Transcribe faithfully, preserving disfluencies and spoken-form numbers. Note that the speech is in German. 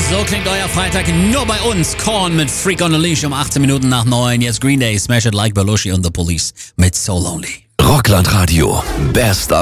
So klingt euer Freitag nur bei uns. Korn mit Freak on a Leash um achtzehn Minuten nach neun. Jetzt Green Day, Smash It Like Belushi und The Police mit So Lonely. Rockland Radio, best of